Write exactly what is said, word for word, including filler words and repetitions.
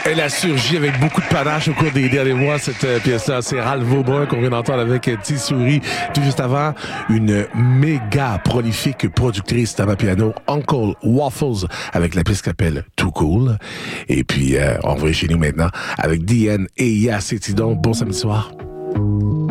Elle a surgi avec beaucoup de panache au cours des derniers mois, cette euh, pièce-là. C'est Ralph Vaubrin qu'on vient d'entendre avec euh, T-Souris. Tout juste avant, une méga prolifique productrice tabac piano, Uncle Waffles, avec la pièce qui s'appelle Too Cool. Et puis, euh, on va chez nous maintenant avec D N et Yass et Tidon. Bon samedi soir.